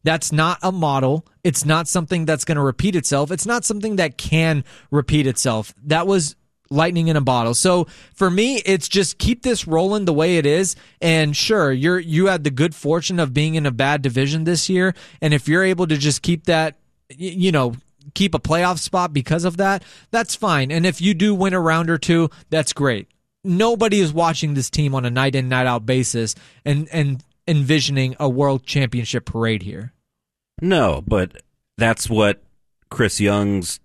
That's not a model. It's not something that's going to repeat itself. It's not something that can repeat itself. That was lightning in a bottle. So for me, it's just keep this rolling the way it is. And sure, you had the good fortune of being in a bad division this year. And if you're able to just keep that, keep a playoff spot because of that, that's fine. And if you do win a round or two, that's great. Nobody is watching this team on a night in, night out basis and envisioning a world championship parade here. No, but that's what Chris Young's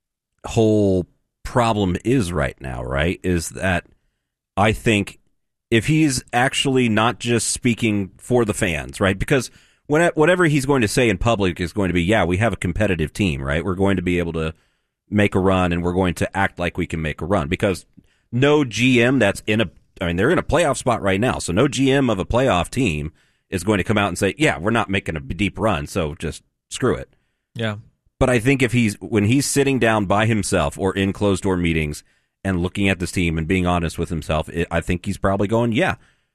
whole problem is right now, right? Is that I think if he's actually not just speaking for the fans, right? Because whatever he's going to say in public is going to be, yeah, we have a competitive team, right? We're going to be able to make a run, and we're going to act like we can make a run. Because no GM they're in a playoff spot right now, so no GM of a playoff team is going to come out and say, yeah, we're not making a deep run, so just screw it. Yeah. But I think when he's sitting down by himself or in closed-door meetings and looking at this team and being honest with himself, I think he's probably going, yeah,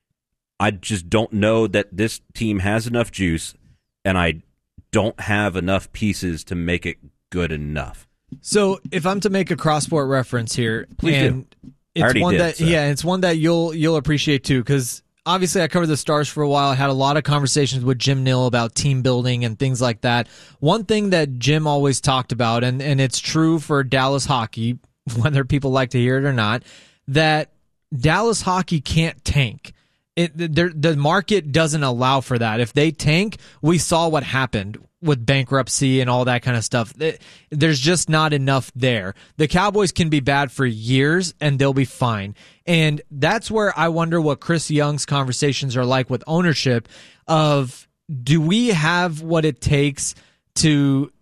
I just don't know that this team has enough juice, and I don't have enough pieces to make it good enough. So if I'm to make a cross-sport reference here, please and do. It's one that you'll appreciate too, because obviously I covered the Stars for a while. I had a lot of conversations with Jim Nill about team building and things like that. One thing that Jim always talked about, and it's true for Dallas hockey, whether people like to hear it or not, that Dallas hockey can't tank. The market doesn't allow for that. If they tank, we saw what happened with bankruptcy and all that kind of stuff. There's just not enough there. The Cowboys can be bad for years and they'll be fine. And that's where I wonder what Chris Young's conversations are like with ownership of, do we have what it takes to...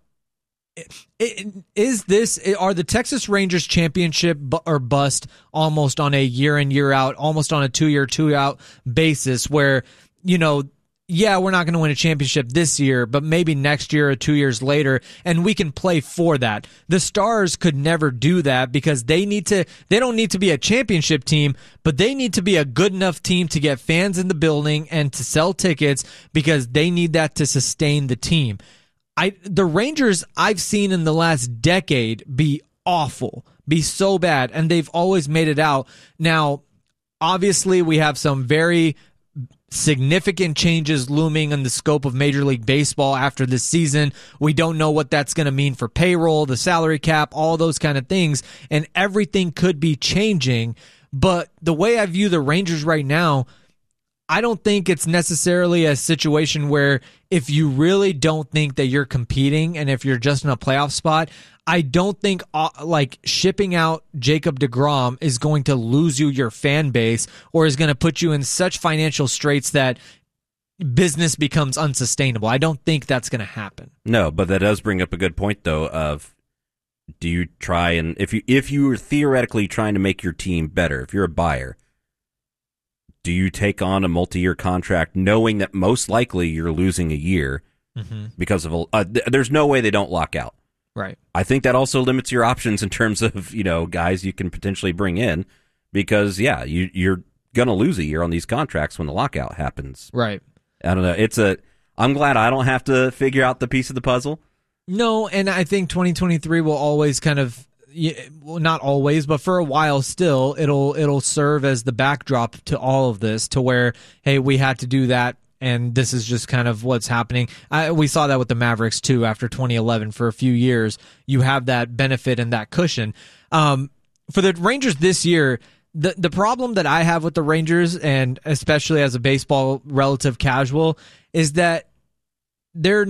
Are the Texas Rangers championship or bust almost on a year in, year out, almost on a 2-year, 2-out basis where, yeah, we're not going to win a championship this year, but maybe next year or 2 years later, and we can play for that. The Stars could never do that because they don't need to be a championship team, but they need to be a good enough team to get fans in the building and to sell tickets because they need that to sustain the team. The Rangers I've seen in the last decade be awful, be so bad, and they've always made it out. Now, obviously, we have some very significant changes looming in the scope of Major League Baseball after this season. We don't know what that's going to mean for payroll, the salary cap, all those kind of things, and everything could be changing. But the way I view the Rangers right now, I don't think it's necessarily a situation where if you really don't think that you're competing and if you're just in a playoff spot, I don't think shipping out Jacob deGrom is going to lose you your fan base or is going to put you in such financial straits that business becomes unsustainable. I don't think that's going to happen. No, but that does bring up a good point, though, of do you try and if you are theoretically trying to make your team better, if you're a buyer, do you take on a multi-year contract knowing that most likely you're losing a year because of there's no way they don't lock out. Right. I think that also limits your options in terms of, guys you can potentially bring in because, yeah, you're going to lose a year on these contracts when the lockout happens. Right. I don't know. I'm glad I don't have to figure out the piece of the puzzle. No, and I think 2023 will always kind of, well, not always, but for a while still, it'll serve as the backdrop to all of this, to where, hey, we had to do that, and this is just kind of what's happening. We saw that with the Mavericks too. After 2011, for a few years, you have that benefit and that cushion. For the Rangers this year, the problem that I have with the Rangers, and especially as a baseball relative casual, is that they're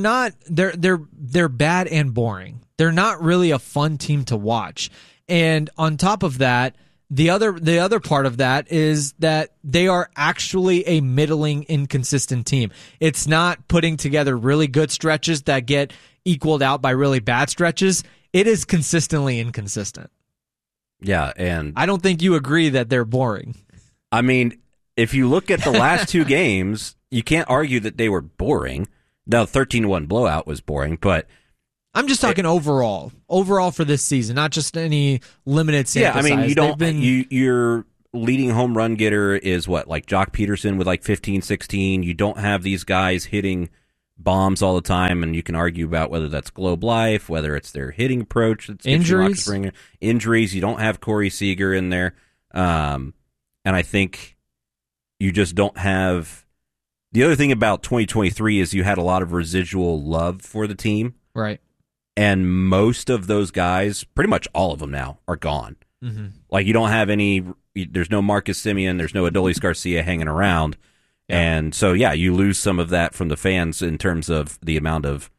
bad and boring. They're not really a fun team to watch. And on top of that, the other part of that is that they are actually a middling, inconsistent team. It's not putting together really good stretches that get equaled out by really bad stretches. It is consistently inconsistent. Yeah, and I don't think you agree that they're boring. I mean, if you look at the last two games, you can't argue that they were boring. The 13-1 blowout was boring, but I'm just talking overall for this season, not just any limited sample size. Yeah, I mean, your leading home run getter is what, like Jock Peterson with like 15, 16. You don't have these guys hitting bombs all the time, and you can argue about whether that's Globe Life, whether it's their hitting approach. That's injuries. Injuries. You don't have Corey Seager in there. And I think you just don't have... The other thing about 2023 is you had a lot of residual love for the team. Right. And most of those guys, pretty much all of them now, are gone. Mm-hmm. Like, you don't have any... There's no Marcus Semien, there's no Adolis Garcia hanging around. Yeah. And so, yeah, you lose some of that from the fans in terms of the amount of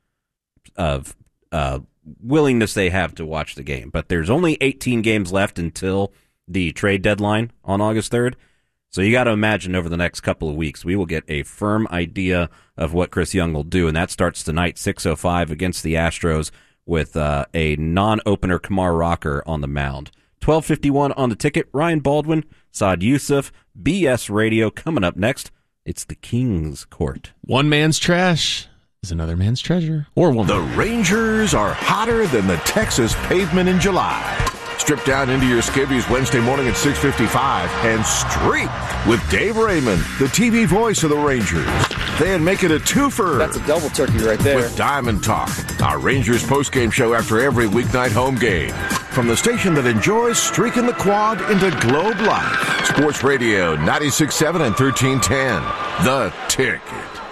willingness they have to watch the game. But there's only 18 games left until the trade deadline on August 3rd. So you got to imagine over the next couple of weeks, we will get a firm idea of what Chris Young will do. And that starts tonight, 6:05 against the Astros with a non-opener Kumar Rocker on the mound. 12:51 on the ticket. Ryan Baldwin, Saad Youssef, BS Radio. Coming up next, it's the King's Court. One man's trash is another man's treasure. Or one. The Rangers are hotter than the Texas pavement in July. Strip down into your skivvies Wednesday morning at 6:55 and streak with Dave Raymond, the TV voice of the Rangers. Then make it a twofer. That's a double turkey right there. With Diamond Talk, our Rangers postgame show after every weeknight home game. From the station that enjoys streaking the quad into Globe Life. Sports Radio 96.7 and 1310. The Ticket.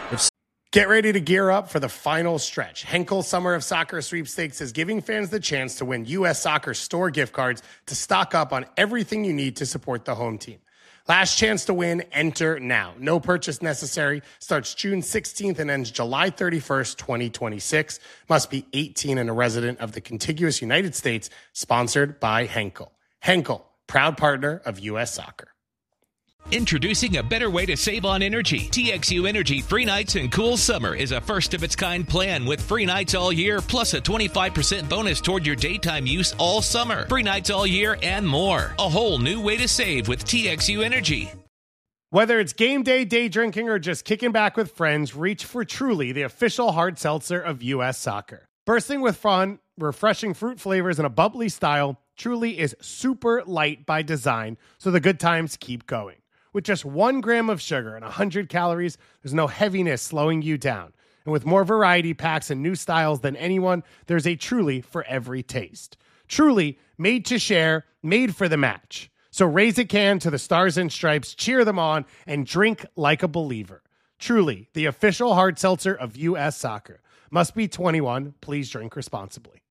Get ready to gear up for the final stretch. Henkel Summer of Soccer Sweepstakes is giving fans the chance to win U.S. Soccer store gift cards to stock up on everything you need to support the home team. Last chance to win, enter now. No purchase necessary. Starts June 16th and ends July 31st, 2026. Must be 18 and a resident of the contiguous United States. Sponsored by Henkel. Henkel, proud partner of U.S. Soccer. Introducing a better way to save on energy. TXU Energy Free Nights and Cool Summer is a first-of-its-kind plan with free nights all year, plus a 25% bonus toward your daytime use all summer. Free nights all year and more. A whole new way to save with TXU Energy. Whether it's game day, day drinking, or just kicking back with friends, reach for Truly, the official hard seltzer of U.S. Soccer. Bursting with fun, refreshing fruit flavors, and a bubbly style, Truly is super light by design, so the good times keep going. With just 1 gram of sugar and 100 calories, there's no heaviness slowing you down. And with more variety packs and new styles than anyone, there's a Truly for every taste. Truly, made to share, made for the match. So raise a can to the Stars and Stripes, cheer them on, and drink like a believer. Truly, the official hard seltzer of U.S. Soccer. Must be 21. Please drink responsibly.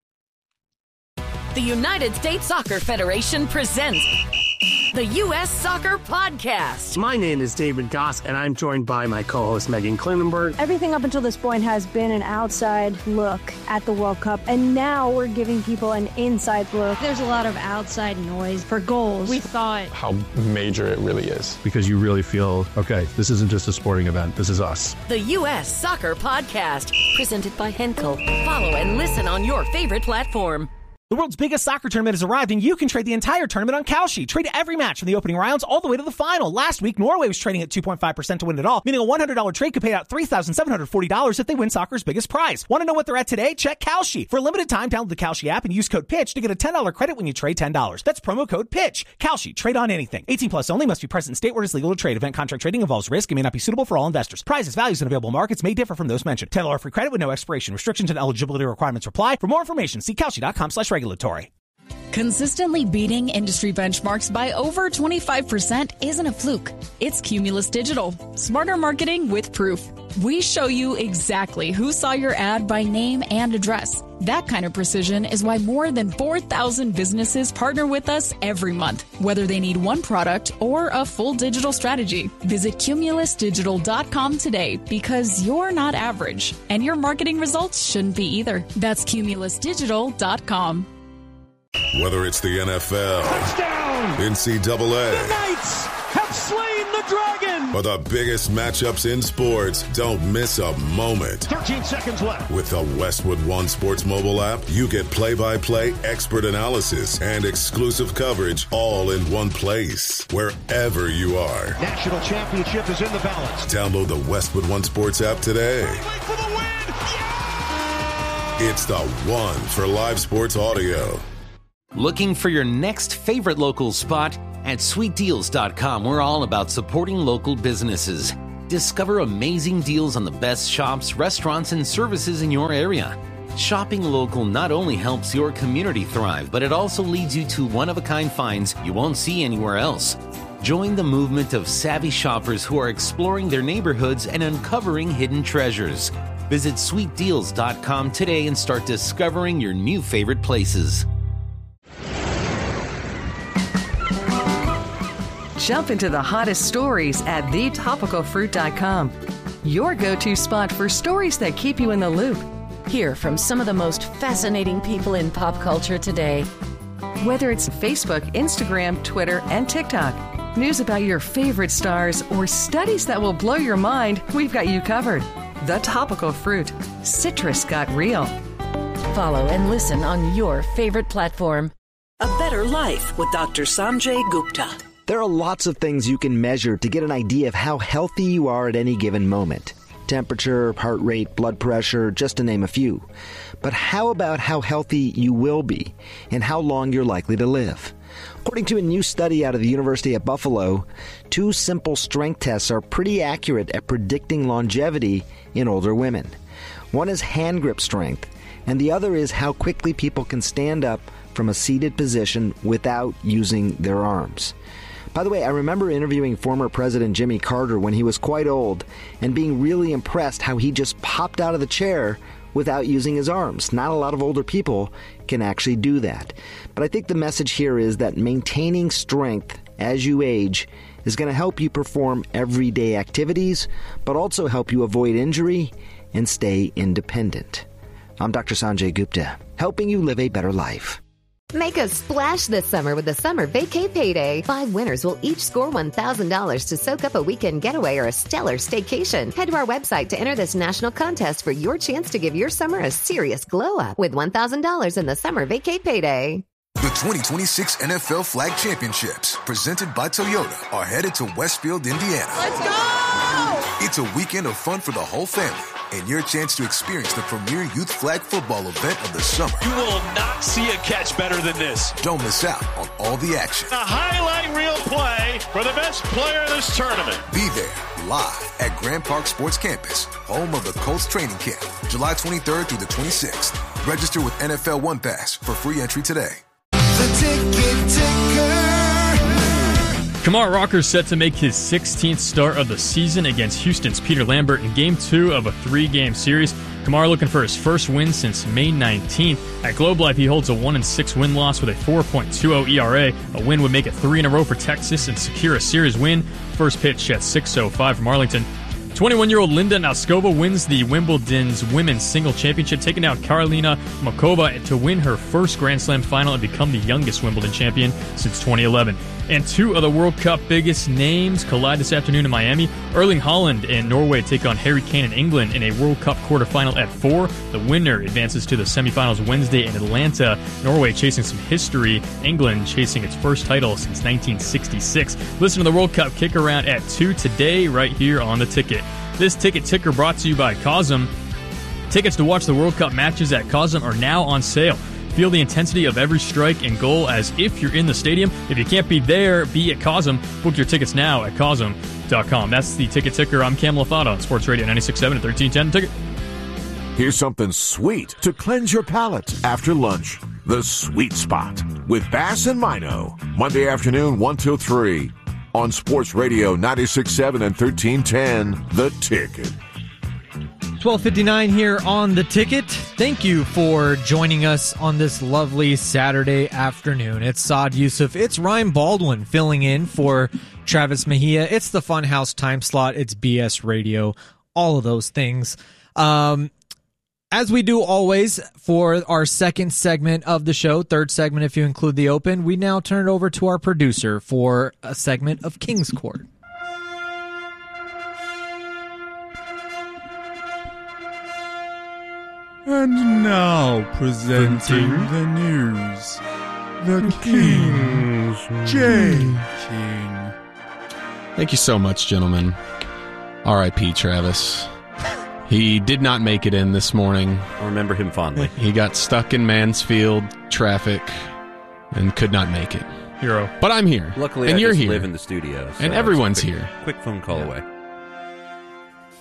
The United States Soccer Federation presents the U.S. Soccer Podcast. My name is David Goss, and I'm joined by my co-host Megan Klinenberg. Everything up until this point has been an outside look at the World Cup, and now we're giving people an inside look. There's a lot of outside noise for goals. We thought how major it really is. Because you really feel, okay, this isn't just a sporting event, this is us. The U.S. Soccer Podcast, presented by Henkel. Follow and listen on your favorite platform. The world's biggest soccer tournament has arrived, and you can trade the entire tournament on Kalshi. Trade every match from the opening rounds all the way to the final. Last week, Norway was trading at 2.5% to win it all, meaning a $100 trade could pay out $3,740 if they win soccer's biggest prize. Want to know what they're at today? Check Kalshi. For a limited time, download the Kalshi app and use code PITCH to get a $10 credit when you trade $10. That's promo code PITCH. Kalshi. Trade on anything. 18 plus only. Must be present in state where it is legal to trade. Event contract trading involves risk and may not be suitable for all investors. Prizes, values, and available markets may differ from those mentioned. $10 free credit with no expiration. Restrictions and eligibility requirements apply. For more information, see Kalshi.com/regulatory. Consistently beating industry benchmarks by over 25% isn't a fluke. It's Cumulus Digital. Smarter marketing with proof. We show you exactly who saw your ad by name and address. That kind of precision is why more than 4,000 businesses partner with us every month, whether they need one product or a full digital strategy. Visit cumulusdigital.com today because you're not average, and your marketing results shouldn't be either. That's cumulusdigital.com. Whether it's the NFL, touchdown, NCAA, the Knights have slain the dragon, or the biggest matchups in sports, don't miss a moment. 13 seconds left. With the Westwood One Sports mobile app, you get play-by-play, expert analysis, and exclusive coverage all in one place, wherever you are. National championship is in the balance. Download the Westwood One Sports app today. Wait for the win! Yeah! It's the one for live sports audio. Looking for your next favorite local spot? At sweetdeals.com, we're all about supporting local businesses. Discover amazing deals on the best shops, restaurants, and services in your area. Shopping local not only helps your community thrive, but it also leads you to one-of-a-kind finds you won't see anywhere else. Join the movement of savvy shoppers who are exploring their neighborhoods and uncovering hidden treasures. Visit sweetdeals.com today and start discovering your new favorite places. Jump into the hottest stories at thetopicalfruit.com. Your go-to spot for stories that keep you in the loop. Hear from some of the most fascinating people in pop culture today. Whether it's Facebook, Instagram, Twitter, and TikTok, news about your favorite stars, or studies that will blow your mind, we've got you covered. The Topical Fruit. Citrus got real. Follow and listen on your favorite platform. A Better Life with Dr. Sanjay Gupta. There are lots of things you can measure to get an idea of how healthy you are at any given moment. Temperature, heart rate, blood pressure, just to name a few. But how about how healthy you will be and how long you're likely to live? According to a new study out of the University at Buffalo, 2 simple strength tests are pretty accurate at predicting longevity in older women. One is hand grip strength, and the other is how quickly people can stand up from a seated position without using their arms. By the way, I remember interviewing former President Jimmy Carter when he was quite old and being really impressed how he just popped out of the chair without using his arms. Not a lot of older people can actually do that. But I think the message here is that maintaining strength as you age is going to help you perform everyday activities, but also help you avoid injury and stay independent. I'm Dr. Sanjay Gupta, helping you live a better life. Make a splash this summer with the Summer Vacay Payday. 5 winners will each score $1,000 to soak up a weekend getaway or a stellar staycation. Head to our website to enter this national contest for your chance to give your summer a serious glow-up with $1,000 in the Summer Vacay Payday. The 2026 NFL Flag Championships, presented by Toyota, are headed to Westfield, Indiana. Let's go! It's a weekend of fun for the whole family and your chance to experience the premier youth flag football event of the summer. You will not see a catch better than this. Don't miss out on all the action. A highlight reel play for the best player in this tournament. Be there live at Grand Park Sports Campus, home of the Colts training camp, July 23rd through the 26th. Register with NFL One Pass for free entry today. The ticket ticker. Kumar Rocker set to make his 16th start of the season against Houston's Peter Lambert in Game 2 of a 3-game series. Kumar looking for his first win since May 19th. At Globe Life, he holds a 1-6 win-loss with a 4.20 ERA. A win would make it 3 in a row for Texas and secure a series win. First pitch at 6:05 from Arlington. 21-year-old Linda Noskova wins the Wimbledon's women's single championship, taking out Karolina Muchova to win her first Grand Slam final and become the youngest Wimbledon champion since 2011. And 2 of the World Cup biggest names collide this afternoon in Miami. Erling Haaland and Norway take on Harry Kane and England in a World Cup quarterfinal at 4. The winner advances to the semifinals Wednesday in Atlanta. Norway chasing some history. England chasing its first title since 1966. Listen to the World Cup kick around at 2 today right here on The Ticket. This Ticket Ticker brought to you by Cosm. Tickets to watch the World Cup matches at Cosm are now on sale. Feel the intensity of every strike and goal as if you're in the stadium. If you can't be there, be at Cosm. Book your tickets now at Cosm.com. That's the Ticket Ticker. I'm Cam Lafata on Sports Radio 96.7 and 1310 Ticket. Here's something sweet to cleanse your palate after lunch. The Sweet Spot with Bass and Mino. Monday afternoon, 1 till 3 on Sports Radio 96.7 and 1310 The Ticket. 12:59 here on The Ticket. Thank you for joining us on this lovely Saturday afternoon. It's Saad Youssef. It's Ryan Baldwin filling in for Travis Mejia. It's the Funhouse time slot. It's BS Radio. All of those things. As we do always for our second segment of the show, third segment if you include the open, we now turn it over to our producer for a segment of King's Court. And now presenting the news, the King's King. Thank you so much, gentlemen. R.I.P. Travis. He did not make it in this morning. I remember him fondly. He got stuck in Mansfield traffic and could not make it. Hero. But I'm here. Luckily, and I you're just here. live in the studio. So and everyone's here. Quick phone call away.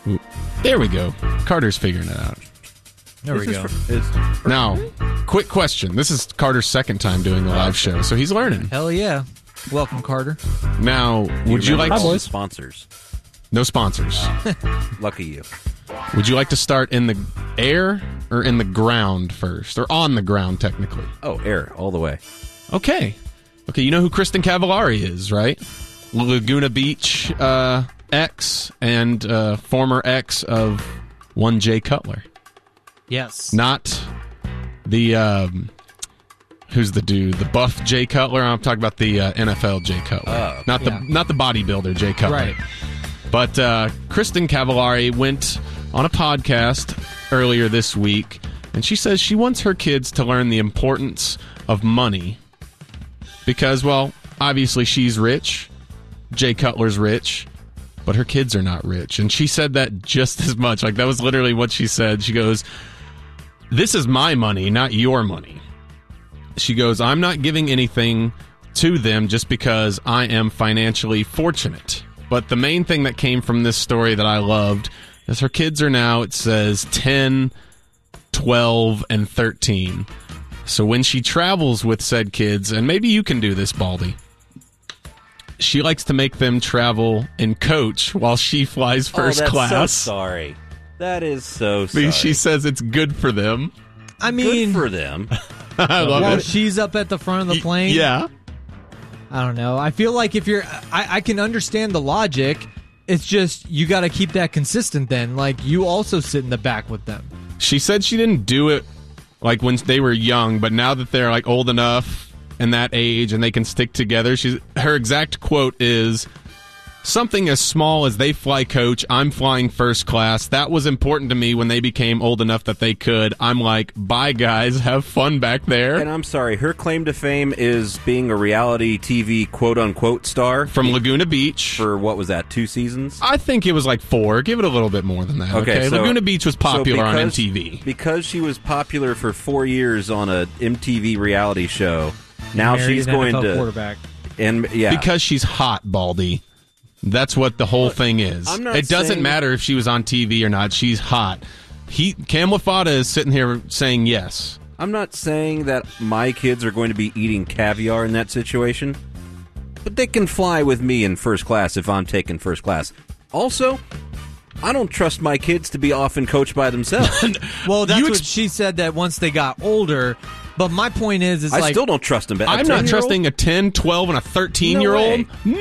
Ooh, there we go. Carter's figuring it out. There we go. Now, quick question. This is Carter's second time doing a live show, so he's learning. Hell yeah. Welcome, Carter. Now, would you like all the sponsors? No sponsors. Lucky you. Would you like to start in the air or in the ground first? Or on the ground, technically? Oh, air, all the way. Okay. Okay, you know who Kristen Cavallari is, right? Laguna Beach ex and former ex of one Jay Cutler. Yes. Not the... who's the dude? The buff Jay Cutler? I'm talking about the NFL Jay Cutler. Not the bodybuilder Jay Cutler. Right. But Kristen Cavallari went on a podcast earlier this week, and she says she wants her kids to learn the importance of money because, well, obviously she's rich, Jay Cutler's rich, but her kids are not rich. And she said that just as much. Like, that was literally what she said. She goes, "This is my money, not your money." She goes, "I'm not giving anything to them just because I am financially fortunate." But the main thing that came from this story that I loved is her kids are now, it says, 10, 12, and 13. So when she travels with said kids, and maybe you can do this, Baldy, she likes to make them travel in coach while she flies first class. So sorry. That is so sorry. Because she says it's good for them. I mean... Good for them. I love while it. she's up at the front of the plane? Yeah. I don't know. I feel like if you're... I can understand the logic. It's just, you got to keep that consistent then. Like, you also sit in the back with them. She said she didn't do it, like, when they were young, but now that they're, like, old enough and that age and they can stick together, her exact quote is... "Something as small as they fly coach, I'm flying first class. That was important to me when they became old enough that they could. I'm like, bye, guys. Have fun back there." And I'm sorry, her claim to fame is being a reality TV quote-unquote star. From Laguna Beach. For, what was that, 2 seasons? I think it was like 4. Give it a little bit more than that. Okay, so, Laguna Beach was popular on because, MTV. Because she was popular for 4 years on a MTV reality show, now she's going NFL to... quarterback. And, yeah. Because she's hot, Baldy. That's what the whole thing is. It doesn't matter if she was on TV or not. She's hot. Cam Lafata is sitting here saying yes. I'm not saying that my kids are going to be eating caviar in that situation, but they can fly with me in first class if I'm taking first class. Also, I don't trust my kids to be off and coach by themselves. Well, that's what she said, that once they got older. But my point is I still don't trust them. I'm not trusting a 10, 12, and a 13-year-old.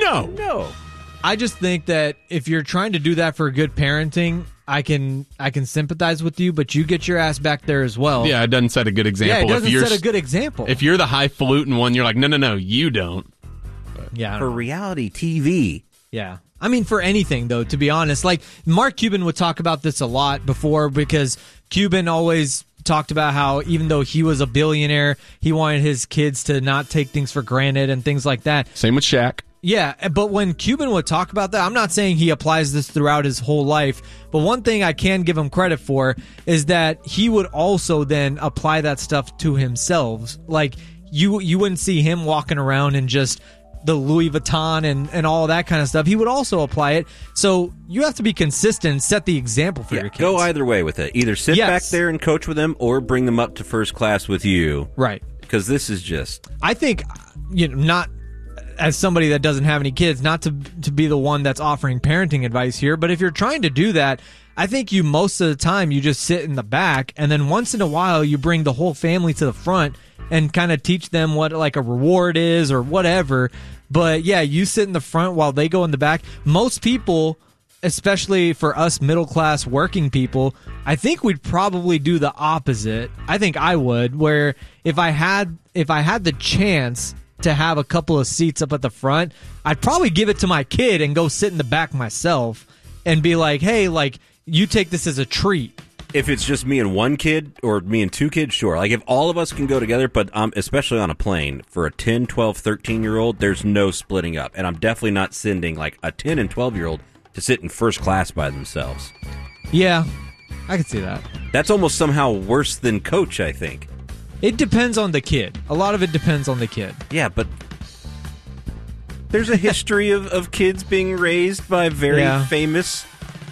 No. I just think that if you're trying to do that for good parenting, I can sympathize with you, but you get your ass back there as well. Yeah, it doesn't set a good example. Yeah, it doesn't set a good example. If you're the highfalutin one, you're like, no, you don't. Yeah, for reality TV. Yeah. I mean, for anything, though, to be honest. Like, Mark Cuban would talk about this a lot before, because Cuban always talked about how even though he was a billionaire, he wanted his kids to not take things for granted and things like that. Same with Shaq. Yeah, but when Cuban would talk about that, I'm not saying he applies this throughout his whole life, but one thing I can give him credit for is that he would also then apply that stuff to himself. Like, you wouldn't see him walking around in just the Louis Vuitton and all that kind of stuff. He would also apply it. So you have to be consistent, set the example for your kids. Go either way with it. Either sit back there and coach with them, or bring them up to first class with you. Right. Because this is just... I think, not... as somebody that doesn't have any kids, not to be the one that's offering parenting advice here, but if you're trying to do that, I think you most of the time you just sit in the back, and then once in a while you bring the whole family to the front and kind of teach them what like a reward is or whatever. But yeah, you sit in the front while they go in the back. Most people, especially for us middle class working people, I think we'd probably do the opposite. I think I would, where if I had the chance to have a couple of seats up at the front, I'd probably give it to my kid and go sit in the back myself and be like, hey, like, you take this as a treat. If it's just me and one kid or me and 2 kids, sure. Like, if all of us can go together, but especially on a plane, for a 10, 12, 13-year-old, there's no splitting up. And I'm definitely not sending, like, a 10 and 12-year-old to sit in first class by themselves. Yeah, I can see that. That's almost somehow worse than coach, I think. It depends on the kid. A lot of it depends on the kid. Yeah, but there's a history of kids being raised by very famous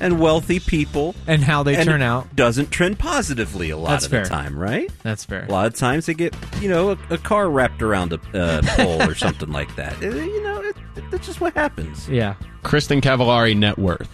and wealthy people and how they and turn out doesn't trend positively a lot That's of fair. the time, right? That's fair. A lot of times they get, a car wrapped around a pole or something like that. That's just what happens. Yeah. Kristen Cavallari net worth.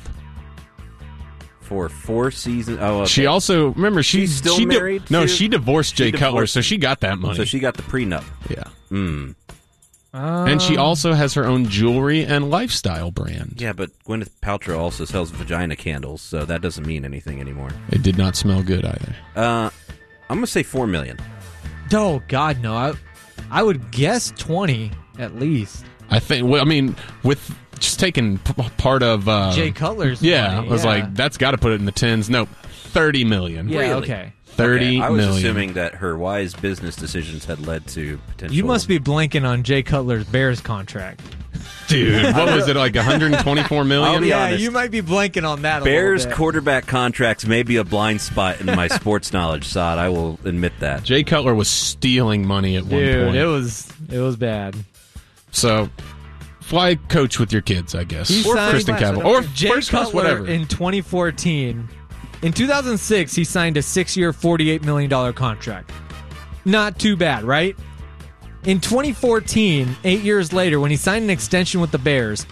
For 4 seasons. Oh, okay. She also, remember, she's still married? She divorced Jay Cutler, so she got that money. So she got the prenup. Yeah. And she also has her own jewelry and lifestyle brand. Yeah, but Gwyneth Paltrow also sells vagina candles, so that doesn't mean anything anymore. It did not smell good either. I'm going to say $4 million. Oh, God, no. I would guess 20 at least. I think, with just taking part of Jay Cutler's money, I was like, that's got to put it in the tens. Nope, $30 million. Yeah, really? okay. I was million. assuming that her wise business decisions had led to potential. You must be blanking on Jay Cutler's Bears contract. Dude, what was it, like $124 million? I'll be honest. You might be blanking on that Bears a little bit. quarterback contracts may be a blind spot in my sports knowledge, Sod. I will admit that. Jay Cutler was stealing money at one point. It was bad. So, fly coach with your kids, I guess. He or signed- Kristen Cavallari. Or Jay first class, Cutler whatever. in 2014. In 2006, he signed a 6-year, $48 million contract. Not too bad, right? In 2014, 8 years later, when he signed an extension with the Bears,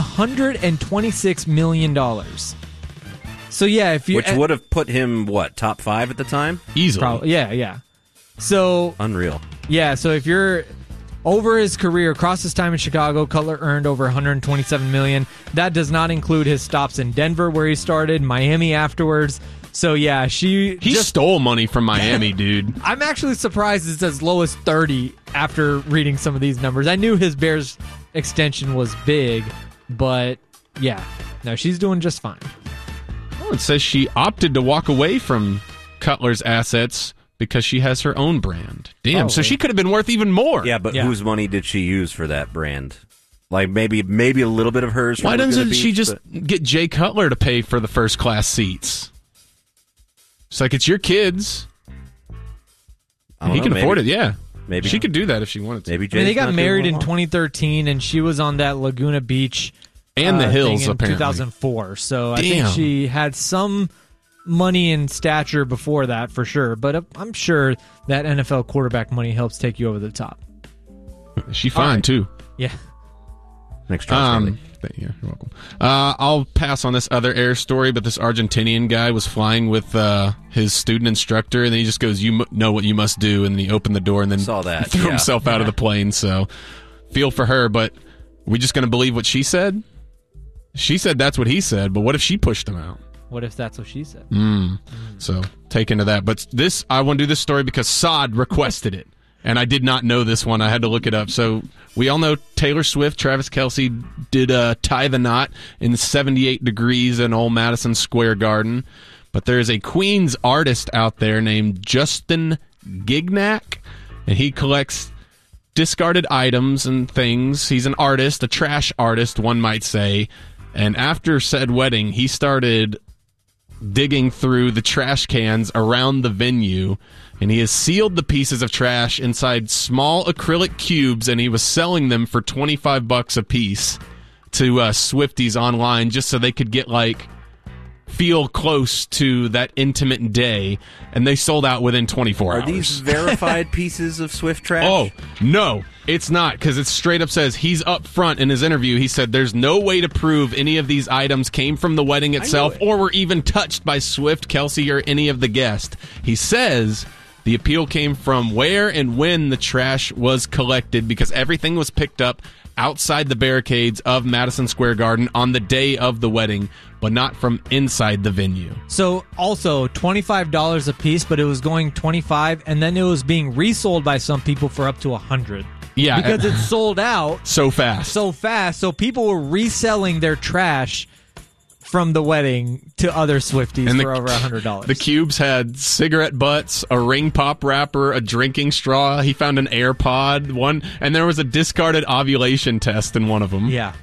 $126 million. So, yeah, if you... Which would have put him, top 5 at the time? Easily. Probably, yeah. So... Unreal. Yeah, so if you're... Over his career, across his time in Chicago, Cutler earned over $127 million. That does not include his stops in Denver, where he started, Miami afterwards. So, yeah, He stole money from Miami, dude. I'm actually surprised it's as low as 30 after reading some of these numbers. I knew his Bears extension was big, but, yeah. No, she's doing just fine. Well, it says she opted to walk away from Cutler's assets because she has her own brand. Damn, so she could have been worth even more. Yeah, but whose money did she use for that brand? Like maybe a little bit of hers. Why doesn't she just get Jay Cutler to pay for the first class seats? It's like, it's your kids. He can afford it, yeah. Maybe she could do that if she wanted to. Maybe they got married in 2013, and she was on that Laguna Beach and the Hills thing in apparently 2004. So I think she had some money and stature before that for sure. But I'm sure that NFL quarterback money helps take you over the top. She fine too. Yeah. Next time. Yeah, you're welcome. I'll pass on this other air story, but this Argentinian guy was flying with his student instructor, and then he just goes, "You know what you must do," and then he opened the door and then saw that. threw himself out of the plane. So, feel for her, but we just going to believe what she said? She said that's what he said, but what if she pushed him out? What if that's what she said? So, take into that. But I want to do this story because Sod requested it. And I did not know this one. I had to look it up. So we all know Taylor Swift, Travis Kelce did Tie the Knot in 78 degrees in old Madison Square Garden. But there is a Queens artist out there named Justin Gignac, and he collects discarded items and things. He's an artist, a trash artist, one might say. And after said wedding, he started digging through the trash cans around the venue, and he has sealed the pieces of trash inside small acrylic cubes, and he was selling them for $25 a piece to Swifties online just so they could get feel close to that intimate day, and they sold out within 24 hours. Are these verified pieces of Swift trash? Oh, no, it's not, because it straight up says he's up front in his interview. He said there's no way to prove any of these items came from the wedding itself or were even touched by Swift, Kelce, or any of the guests. He says the appeal came from where and when the trash was collected, because everything was picked up outside the barricades of Madison Square Garden on the day of the wedding, but not from inside the venue. So also $25 a piece, but it was going $25, and then it was being resold by some people for up to $100. Yeah, because it sold out so fast. So people were reselling their trash from the wedding to other Swifties for over $100. The cubes had cigarette butts, a ring pop wrapper, a drinking straw. He found an AirPod, and there was a discarded ovulation test in one of them. Yeah.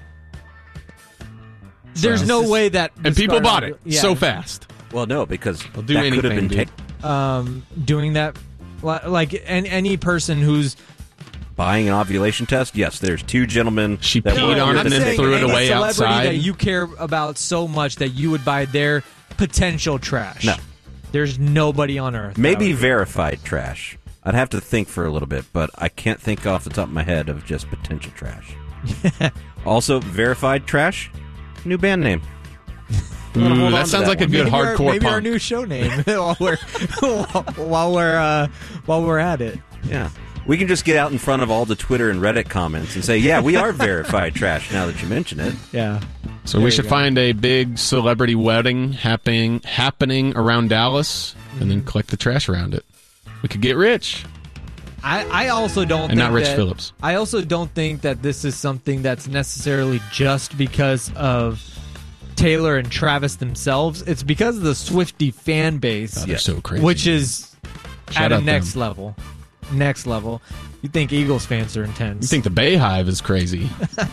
There's no way that... And people bought it so fast. Well, no, because They'll do that anything, could have been doing that, like any person who's buying an ovulation test, yes, there's two gentlemen. She peed on it and then threw it away outside. That you care about so much that you would buy their potential trash. No. There's nobody on earth. Maybe verified trash. I'd have to think for a little bit, but I can't think off the top of my head of just potential trash. Also, verified trash, new band name. That sounds like a good hardcore punk. Maybe our new show name while we're at it. Yeah. We can just get out in front of all the Twitter and Reddit comments and say, yeah, we are verified trash now that you mention it. Yeah. So we should find a big celebrity wedding happening around Dallas and then collect the trash around it. We could get rich. I also don't think not Rich Phillips. I also don't think that this is something that's necessarily just because of Taylor and Travis themselves. It's because of the Swiftie fan base. They're so crazy. Which is Shout at a out next them. level. Next level. You think Eagles fans are intense. You think the Bayhive is crazy.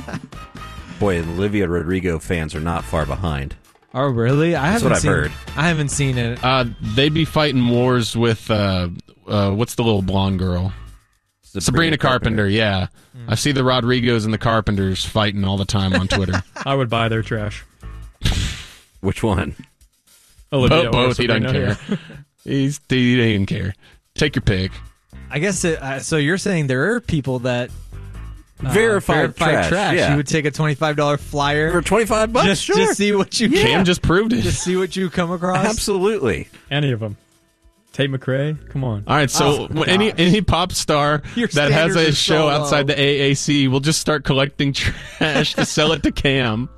Boy, Olivia Rodrigo fans are not far behind. Oh, really? That's what I've heard. I haven't seen it. They'd be fighting wars with, what's the little blonde girl? Sabrina Carpenter, yeah. I see the Rodrigos and the Carpenters fighting all the time on Twitter. I would buy their trash. Which one? Olivia both. He doesn't Sabrina, care. He doesn't care. Take your pick. I guess so. You're saying there are people that verified trash. Yeah. You would take a $25 flyer for $25. Just sure. to see what you Cam just proved it. Just see what you come across. Absolutely. Any of them. Tate McRae, come on. All right, so any pop star that has a show so outside the AAC will just start collecting trash to sell it to Cam.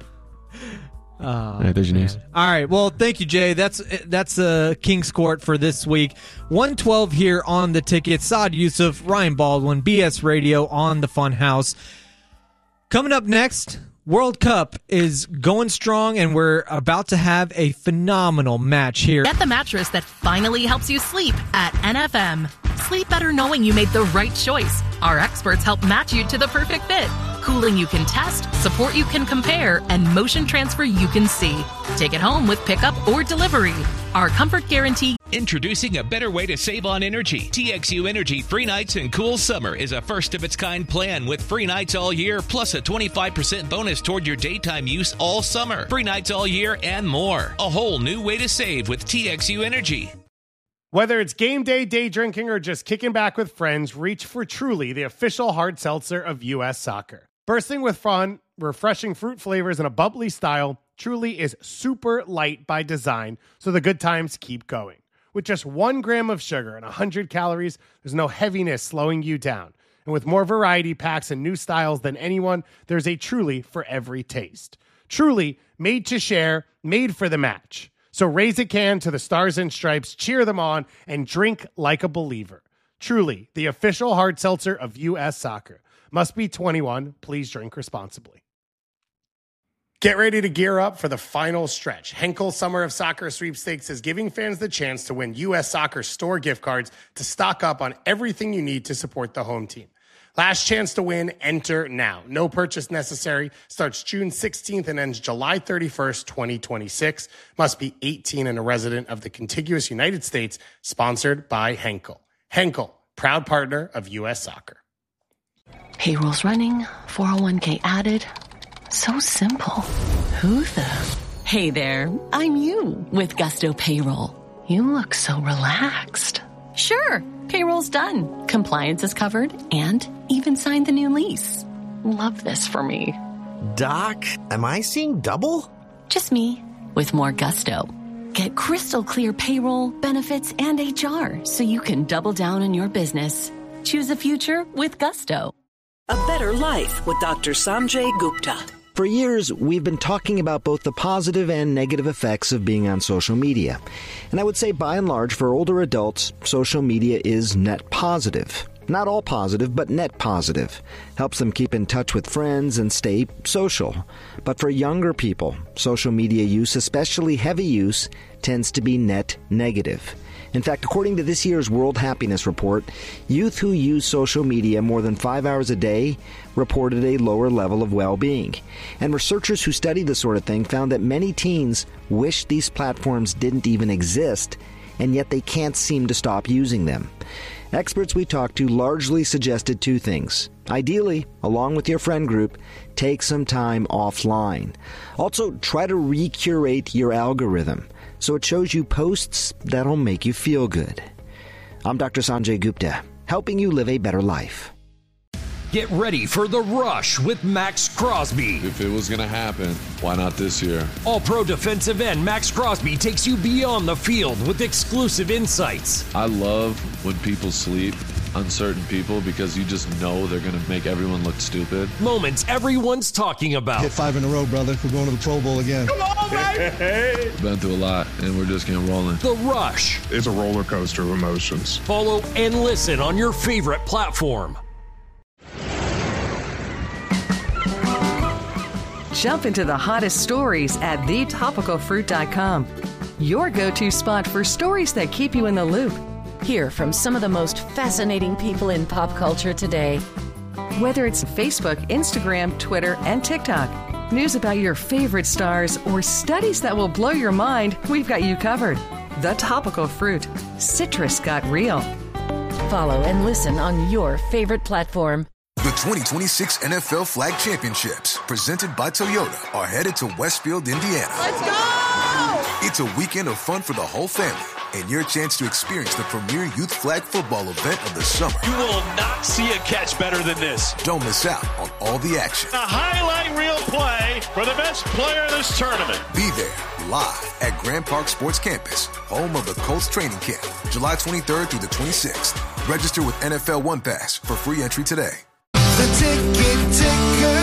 All right, there's your news. All right, well, thank you, Jay. That's King's Court for this week. 112 here on the ticket. Saad Yusuf, Ryan Baldwin, BS Radio on the Fun House. Coming up next, World Cup is going strong, and we're about to have a phenomenal match here. Get the mattress that finally helps you sleep at NFM. Sleep better knowing you made the right choice. Our experts help match you to the perfect fit. Cooling you can test, support you can compare, and motion transfer you can see. Take it home with pickup or delivery. Our comfort guarantee. Introducing a better way to save on energy. TXU Energy Free Nights and Cool Summer is a first-of-its-kind plan with free nights all year, plus a 25% bonus toward your daytime use all summer. Free nights all year and more. A whole new way to save with TXU Energy. Whether it's game day, day drinking, or just kicking back with friends, reach for Truly, the official hard seltzer of U.S. Soccer. Bursting with fun, refreshing fruit flavors, and a bubbly style, Truly is super light by design, so the good times keep going. With just 1 gram of sugar and 100 calories, there's no heaviness slowing you down. And with more variety packs and new styles than anyone, there's a Truly for every taste. Truly, made to share, made for the match. So raise a can to the Stars and Stripes, cheer them on, and drink like a believer. Truly, the official hard seltzer of U.S. Soccer. Must be 21. Please drink responsibly. Get ready to gear up for the final stretch. Henkel Summer of Soccer Sweepstakes is giving fans the chance to win U.S. Soccer store gift cards to stock up on everything you need to support the home team. Last chance to win, enter now. No purchase necessary. Starts June 16th and ends July 31st, 2026. Must be 18 and a resident of the contiguous United States. Sponsored by Henkel. Henkel, proud partner of U.S. Soccer. Payroll's running, 401k added. So simple. Who the? Hey there, I'm you with Gusto Payroll. You look so relaxed. Sure, payroll's done. Compliance is covered and even signed the new lease. Love this for me. Doc, am I seeing double? Just me with more Gusto. Get crystal clear payroll, benefits, and HR so you can double down on your business. Choose a future with Gusto. A better life with Dr. Sanjay Gupta. For years, we've been talking about both the positive and negative effects of being on social media. And I would say, by and large, for older adults, social media is net positive. Not all positive, but net positive. Helps them keep in touch with friends and stay social. But for younger people, social media use, especially heavy use, tends to be net negative. In fact, according to this year's World Happiness Report, youth who use social media more than 5 hours a day reported a lower level of well-being. And researchers who studied this sort of thing found that many teens wish these platforms didn't even exist, and yet they can't seem to stop using them. Experts we talked to largely suggested two things. Ideally, along with your friend group, take some time offline. Also, try to recurate your algorithm so it shows you posts that'll make you feel good. I'm Dr. Sanjay Gupta, helping you live a better life. Get ready for The Rush with Max Crosby. If it was going to happen, why not this year? All-pro defensive end Max Crosby takes you beyond the field with exclusive insights. I love when people sleep, uncertain people, because you just know they're going to make everyone look stupid. Moments everyone's talking about. Hit 5 in a row, brother. We're going to the Pro Bowl again. Come on, baby! We've been through a lot, and we're just getting rolling. The Rush. It's a roller coaster of emotions. Follow and listen on your favorite platform. Jump into the hottest stories at thetopicalfruit.com. Your go-to spot for stories that keep you in the loop. Hear from some of the most fascinating people in pop culture today. Whether it's Facebook, Instagram, Twitter, and TikTok, news about your favorite stars, or studies that will blow your mind, we've got you covered. The Topical Fruit. Citrus got real. Follow and listen on your favorite platform. The 2026 NFL Flag Championships, presented by Toyota, are headed to Westfield, Indiana. Let's go! It's a weekend of fun for the whole family and your chance to experience the premier youth flag football event of the summer. You will not see a catch better than this. Don't miss out on all the action. A highlight reel play for the best player in this tournament. Be there live at Grand Park Sports Campus, home of the Colts training camp, July 23rd through the 26th. Register with NFL One Pass for free entry today. The ticket ticker.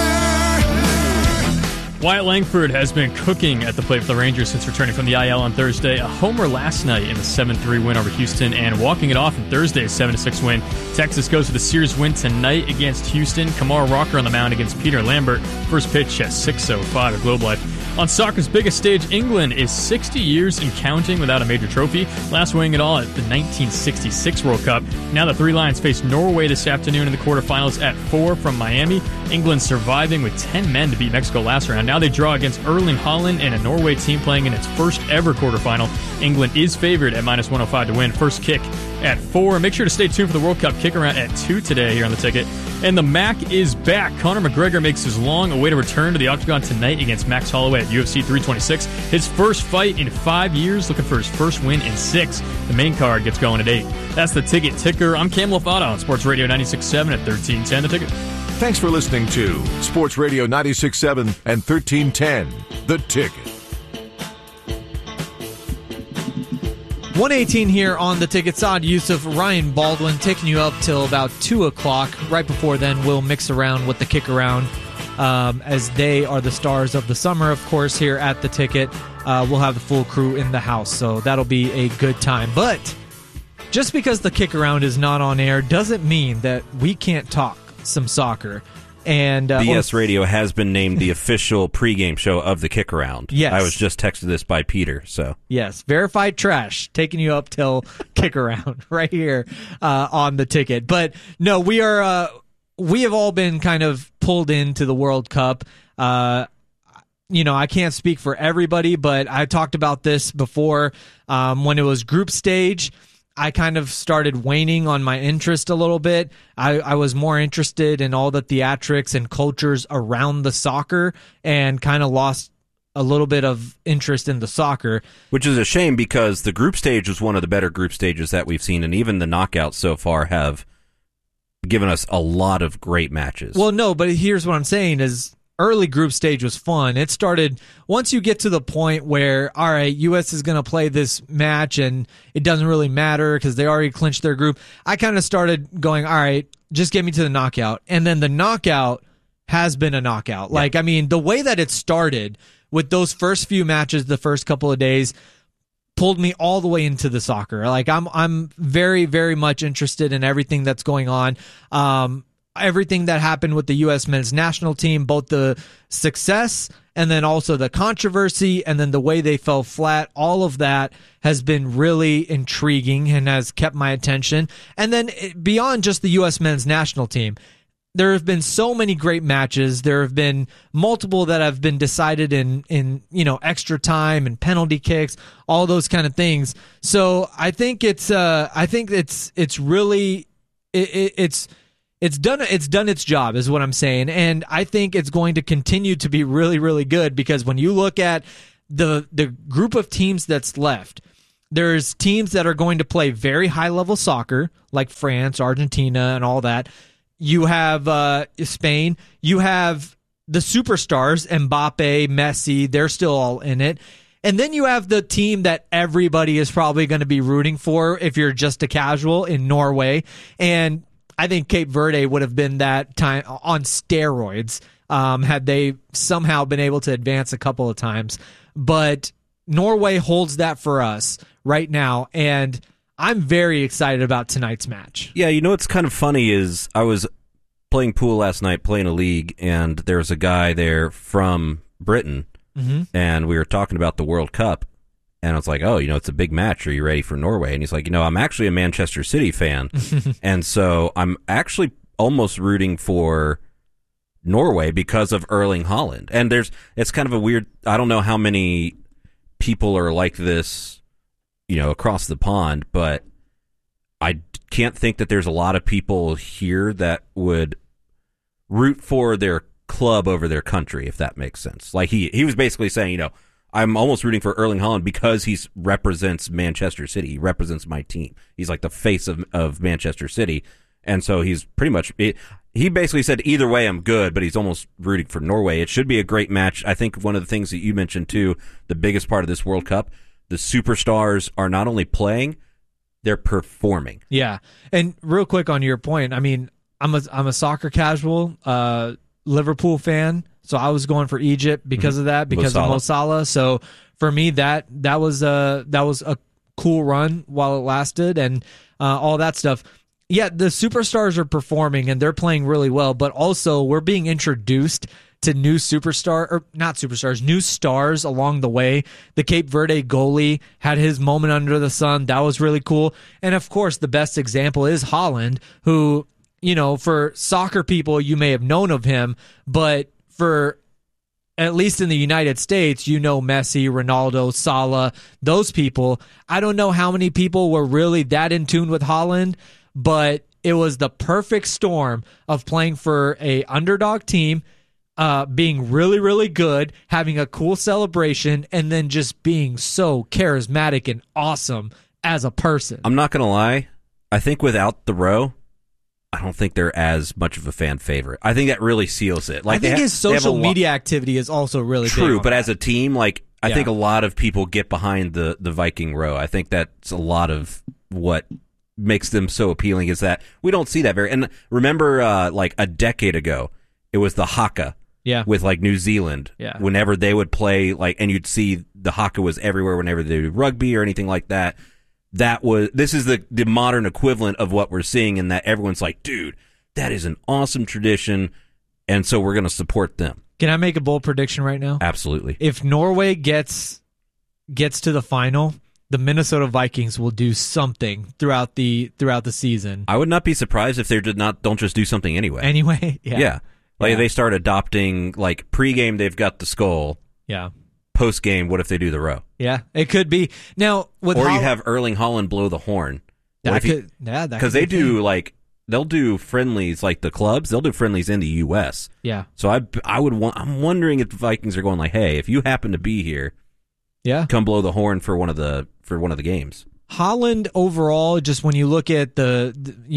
Wyatt Langford has been cooking at the plate for the Rangers since returning from the IL on Thursday. A homer last night in the 7-3 win over Houston, and walking it off in Thursday's 7-6 win. Texas goes to the series win tonight against Houston. Kumar Rocker on the mound against Peter Lambert. First pitch at 6:05 at Globe Life. On soccer's biggest stage, England is 60 years and counting without a major trophy. Last winning it all at the 1966 World Cup. Now the Three Lions face Norway this afternoon in the quarterfinals at 4 from Miami. England surviving with 10 men to beat Mexico last round. Now they draw against Erling Haaland and a Norway team playing in its first ever quarterfinal. England is favored at -105 to win. First kick at 4. Make sure to stay tuned for the World Cup kick around at 2 today here on the ticket. And the MAC is back. Conor McGregor makes his long-awaited return to the octagon tonight against Max Holloway at UFC 326. His first fight in 5 years, looking for his first win in 6. The main card gets going at 8. That's the ticket ticker. I'm Cam Lofata on Sports Radio 96.7 at 1310. The ticket. Thanks for listening to Sports Radio 96.7 and 1310. The Ticket. 118 here on the ticket. Saad Yusuf, Ryan Baldwin taking you up till about 2 o'clock. Right before then, we'll mix around with the kick around as they are the stars of the summer, of course, here at the ticket. We'll have the full crew in the house, so that'll be a good time. But just because the kick around is not on air doesn't mean that we can't talk some soccer. And BS Radio has been named the official pregame show of the Kick Around. Yes. I was just texted this by Peter. So yes, verified trash, taking you up till Kick Around right here on the ticket. But no, we have all been kind of pulled into the World Cup. I can't speak for everybody, but I talked about this before when it was group stage. I kind of started waning on my interest a little bit. I was more interested in all the theatrics and cultures around the soccer and kind of lost a little bit of interest in the soccer. Which is a shame because the group stage was one of the better group stages that we've seen, and even the knockouts so far have given us a lot of great matches. Well, no, but here's what I'm saying is early group stage was fun. It started once you get to the point where, all right, U.S. is going to play this match and it doesn't really matter because they already clinched their group. I kind of started going, all right, just get me to the knockout. And then the knockout has been a knockout. Yeah. The way that it started with those first few matches, the first couple of days, pulled me all the way into the soccer. I'm very, very much interested in everything that's going on. Everything that happened with the U.S. men's national team, both the success and then also the controversy and then the way they fell flat, all of that has been really intriguing and has kept my attention. And then beyond just the U.S. men's national team, there have been so many great matches. There have been multiple that have been decided in extra time and penalty kicks, all those kind of things. So I think it's done its job, is what I'm saying. And I think it's going to continue to be really, really good, because when you look at the group of teams that's left, there's teams that are going to play very high level soccer, like France, Argentina, and all that. You have Spain. You have the superstars, Mbappe, Messi. They're still all in it. And then you have the team that everybody is probably going to be rooting for if you're just a casual, in Norway. And I think Cape Verde would have been that time on steroids had they somehow been able to advance a couple of times. But Norway holds that for us right now, and I'm very excited about tonight's match. Yeah, what's kind of funny is I was playing pool last night, playing a league, and there was a guy there from Britain, and we were talking about the World Cup, and I was like, oh, it's a big match. Are you ready for Norway? And he's like, I'm actually a Manchester City fan, and so I'm actually almost rooting for Norway because of Erling Haaland. And it's kind of a weird, I don't know how many people are like this, across the pond, but I can't think that there's a lot of people here that would root for their club over their country, if that makes sense. Like he was basically saying, I'm almost rooting for Erling Haaland because he represents Manchester City. He represents my team. He's like the face of Manchester City. And so he's pretty much, he basically said, either way, I'm good, but he's almost rooting for Norway. It should be a great match. I think one of the things that you mentioned, too, the biggest part of this World Cup, the superstars are not only playing, they're performing. Yeah. And real quick on your point, I mean, I'm a soccer casual, Liverpool fan, so I was going for Egypt because of that, because of Mo Salah. So for me, that was a cool run while it lasted, and all that stuff. Yeah, the superstars are performing and they're playing really well, but also we're being introduced to new stars along the way. The Cape Verde goalie had his moment under the sun. That was really cool. And of course, the best example is Haaland, who, for soccer people, you may have known of him, but for at least in the United States, Messi, Ronaldo, Salah, those people. I don't know how many people were really that in tune with Haaland, but it was the perfect storm of playing for a underdog team, being really, really good, having a cool celebration, and then just being so charismatic and awesome as a person. I'm not going to lie. I think without the row, I don't think they're as much of a fan favorite. I think that really seals it. Like I think his social media activity is also really true, big but as a team, I think a lot of people get behind the Viking row. I think that's a lot of what makes them so appealing, is that we don't see that very. And remember, like a decade ago, it was the Haka. Yeah. With New Zealand. Yeah. Whenever they would play, and you'd see the Haka was everywhere whenever they do rugby or anything like that. This is the modern equivalent of what we're seeing, in that everyone's like, dude, that is an awesome tradition, and so we're going to support them. Can I make a bold prediction right now? Absolutely. If Norway gets to the final, the Minnesota Vikings will do something throughout the season. I would not be surprised if they don't just do something anyway. Yeah. They start adopting, pregame they've got the skull. Yeah. Post-game, what if they do the row? Yeah, it could be. Now, you have Erling Haaland blow the horn. Because they do, they'll do friendlies, like the clubs, they'll do friendlies in the U.S. Yeah. So I'm wondering if the Vikings are going hey, if you happen to be here, come blow the horn for one of the games. Haaland overall, just when you look at the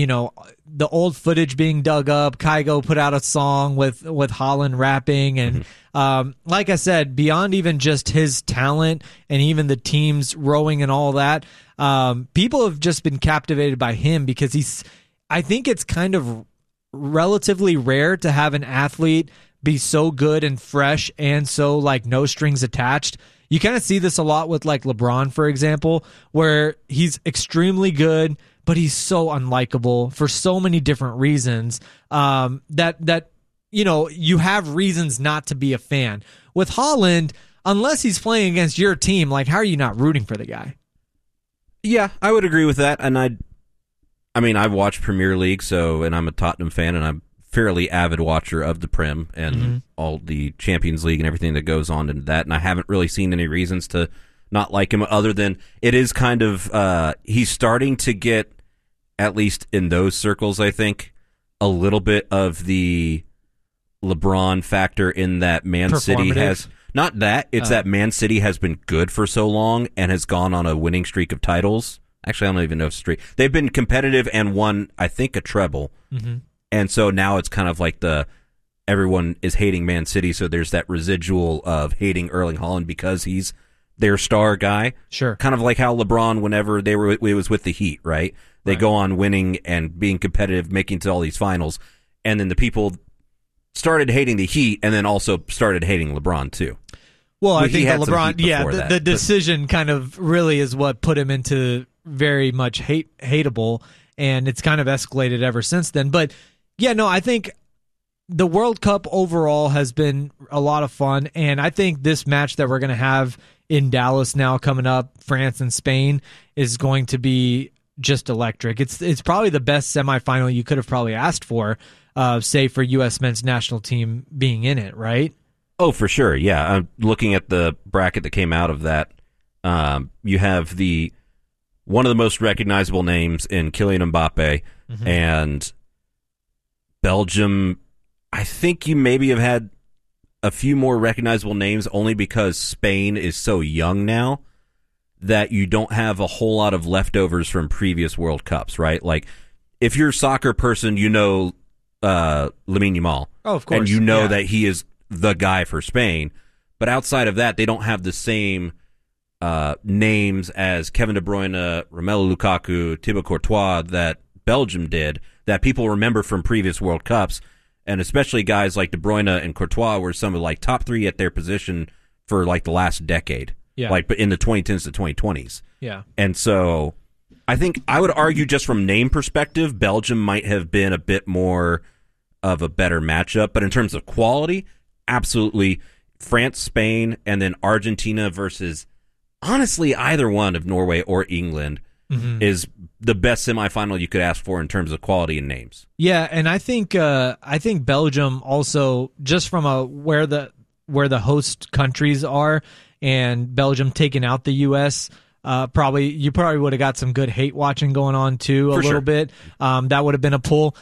old footage being dug up, Kygo put out a song with Haaland rapping, and like I said, beyond even just his talent and even the team's rowing and all that, people have just been captivated by him because I think it's kind of relatively rare to have an athlete be so good and fresh and so no strings attached. You kind of see this a lot with LeBron, for example, where he's extremely good, but he's so unlikable for so many different reasons that you have reasons not to be a fan. With Haaland, unless he's playing against your team, how are you not rooting for the guy? Yeah, I would agree with that. And I watch Premier League, and I'm a Tottenham fan, and I'm fairly avid watcher of the Prem and all the Champions League and everything that goes on into that, and I haven't really seen any reasons to not like him other than it is kind of he's starting to get, at least in those circles, I think, a little bit of the LeBron factor in that Man City has... Not that, it's that Man City has been good for so long and has gone on a winning streak of titles. Actually, I don't even know if streak. They've been competitive and won, I think, a treble. And so now it's kind of like everyone is hating Man City, so there's that residual of hating Erling Haaland because he's their star guy. Sure. Kind of like how LeBron, whenever it was with the Heat, right? They go on winning and being competitive, making it to all these finals, and then the people started hating the Heat and then also started hating LeBron too. Well, I think that LeBron, the decision kind of really is what put him into very much hateable, and it's kind of escalated ever since then. But yeah, no, I think the World Cup overall has been a lot of fun, and I think this match that we're going to have in Dallas now coming up, France and Spain, is going to be just electric. It's probably the best semifinal you could have probably asked for, say for U.S. men's national team being in it, right? Oh, for sure, yeah. I'm looking at the bracket that came out of that. You have one of the most recognizable names in Kylian Mbappe, and Belgium. I think you maybe have had a few more recognizable names only because Spain is so young now that you don't have a whole lot of leftovers from previous World Cups, right? Like, if you're a soccer person, you know Lamine Yamal. Oh, of course. And you know that he is the guy for Spain. But outside of that, they don't have the same names as Kevin De Bruyne, Romelu Lukaku, Thibaut Courtois that Belgium did, that people remember from previous World Cups. And especially guys like De Bruyne and Courtois were some of like top three at their position for like the last decade. Yeah. Like, but in the 2010s to 2020s. Yeah. And so I think I would argue just from name perspective, Belgium might have been a bit more of a better matchup. But in terms of quality, absolutely France, Spain, and then Argentina versus honestly either one of Norway or England is the best semifinal you could ask for in terms of quality and names. Yeah, and I think Belgium also, just from where the host countries are, and Belgium taking out the U.S., you probably would have got some good hate watching going on too, a little bit. That would have been a pull.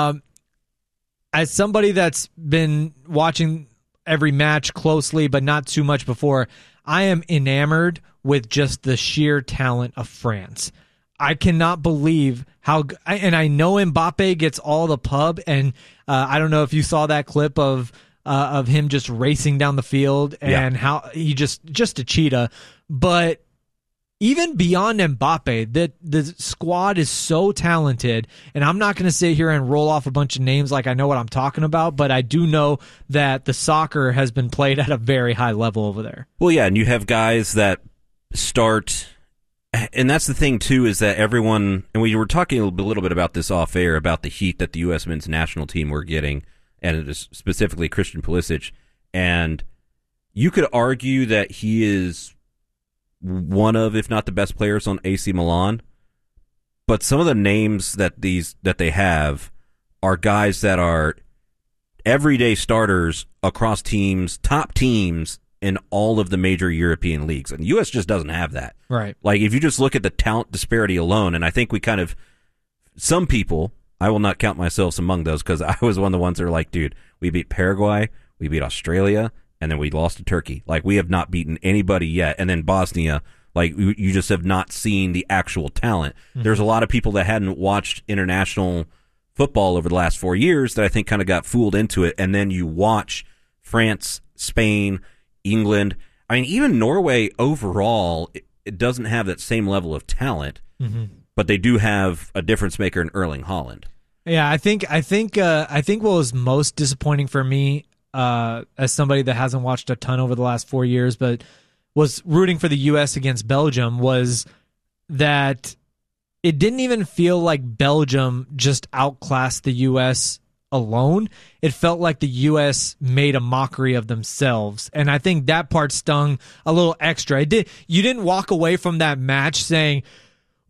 As somebody that's been watching every match closely, but not too much before, I am enamored with just the sheer talent of France. I cannot believe and I know Mbappe gets all the pub, and I don't know if you saw that clip of him just racing down the field and how he just a cheetah. But even beyond Mbappe, the squad is so talented, and I'm not going to sit here and roll off a bunch of names like I know what I'm talking about, but I do know that the soccer has been played at a very high level over there. Well, yeah, and you have guys that start, and that's the thing too, is that everyone, and we were talking a little bit about this off air, about the heat that the U.S. men's national team were getting, and it is specifically Christian Pulisic, and you could argue that he is one of, if not the best players on AC Milan, but some of the names that they have are guys that are everyday starters across teams, top teams in all of the major European leagues, and the U.S. just doesn't have that. Right. Like, if you just look at the talent disparity alone, and I think we kind of, some people, I will not count myself among those because I was one of the ones that are like, dude, we beat Paraguay, we beat Australia, and then we lost to Turkey. Like, we have not beaten anybody yet. And then Bosnia, like, you just have not seen the actual talent. There's a lot of people that hadn't watched international football over the last 4 years that I think kind of got fooled into it. And then you watch France, Spain, England. I mean, even Norway overall, it doesn't have that same level of talent, but they do have a difference maker in Erling Haaland. Yeah, I think what was most disappointing for me, as somebody that hasn't watched a ton over the last 4 years, but was rooting for the U.S. against Belgium, was that it didn't even feel like Belgium just outclassed the U.S. alone. It felt like the U.S. made a mockery of themselves, and I think that part stung a little extra. You didn't walk away from that match saying,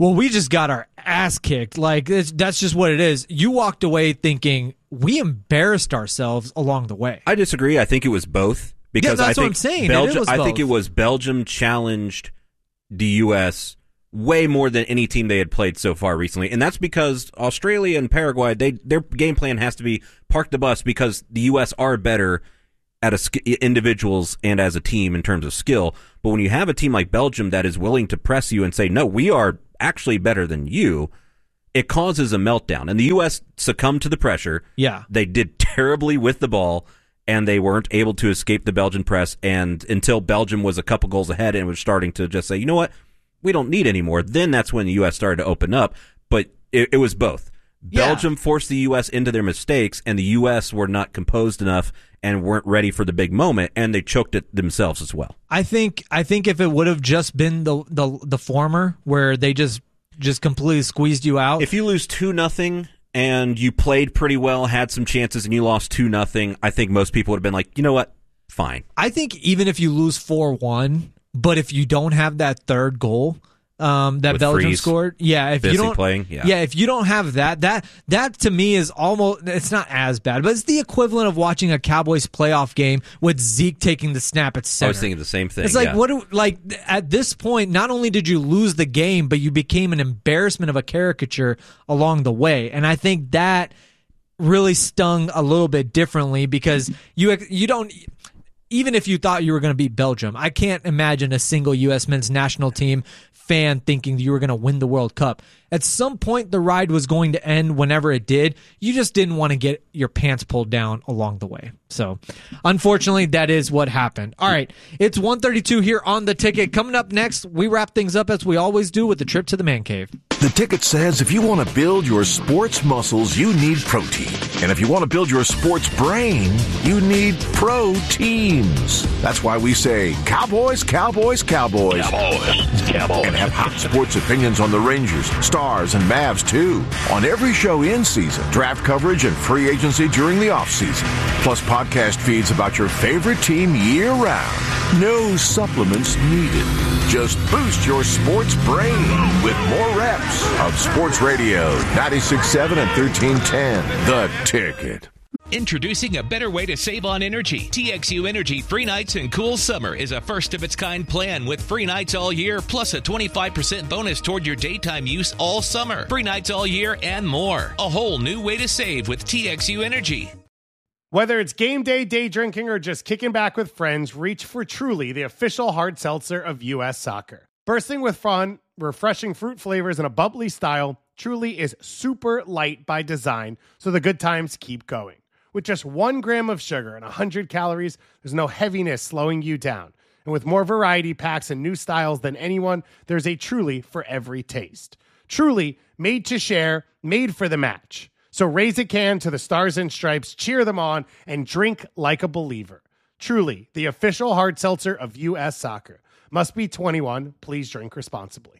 well, we just got our ass kicked. Like, that's just what it is. You walked away thinking we embarrassed ourselves along the way. I disagree. I think it was both. Because that's I think what I'm saying. I think it was Belgium challenged the U.S. way more than any team they had played so far recently. And that's because Australia and Paraguay, their game plan has to be park the bus because the U.S. are better at individuals and as a team in terms of skill. But when you have a team like Belgium that is willing to press you and say, no, we are actually better than you, it causes a meltdown. And the U.S. succumbed to the pressure. Yeah. They did terribly with the ball, and they weren't able to escape the Belgian press. And until Belgium was a couple goals ahead and was starting to just say, you know what, we don't need any more, then that's when the U.S. started to open up. But it was both. Yeah. Belgium forced the U.S. into their mistakes, and the U.S. were not composed enough and weren't ready for the big moment, and they choked it themselves as well. I think if it would have just been the former, where they just completely squeezed you out. If you lose 2-0 and you played pretty well, had some chances, and you lost 2-0, I think most people would have been like, you know what, fine. I think even if you lose 4-1, but if you don't have that third goal that With Belgium Freeze, scored, if you don't playing, if you don't have that to me is almost, it's not as bad, but it's the equivalent of watching a Cowboys playoff game with Zeke taking the snap at center. I was thinking the same thing. It's like at this point, not only did you lose the game, but you became an embarrassment of a caricature along the way, and I think that really stung a little bit differently because you don't. Even if you thought you were going to beat Belgium, I can't imagine a single U.S. men's national team fan thinking you were going to win the World Cup. At some point, the ride was going to end whenever it did. You just didn't want to get your pants pulled down along the way. So, unfortunately, that is what happened. All right, it's 1:32 here on The Ticket. Coming up next, we wrap things up as we always do with the trip to the Man Cave. The Ticket says if you want to build your sports muscles, you need protein. And if you want to build your sports brain, you need pro teams. That's why we say Cowboys, Cowboys, Cowboys. Cowboys, Cowboys. And have hot sports opinions on the Rangers, Stars, and Mavs, too. On every show in season, draft coverage, and free agency during the offseason. Plus podcast feeds about your favorite team year-round. No supplements needed. Just boost your sports brain with more reps of Sports Radio 96.7 and 1310. The Ticket. Introducing a better way to save on energy. TXU Energy Free Nights and Cool Summer is a first-of-its-kind plan with free nights all year, plus a 25% bonus toward your daytime use all summer. Free nights all year and more. A whole new way to save with TXU Energy. Whether it's game day, day drinking, or just kicking back with friends, reach for Truly, the official hard seltzer of U.S. Soccer. Bursting with fun, refreshing fruit flavors, and a bubbly style, Truly is super light by design, so the good times keep going. With just 1 gram of sugar and 100 calories, there's no heaviness slowing you down. And with more variety packs and new styles than anyone, there's a Truly for every taste. Truly, made to share, made for the match. So raise a can to the Stars and Stripes, cheer them on, and drink like a believer. Truly, the official hard seltzer of U.S. Soccer. Must be 21. Please drink responsibly.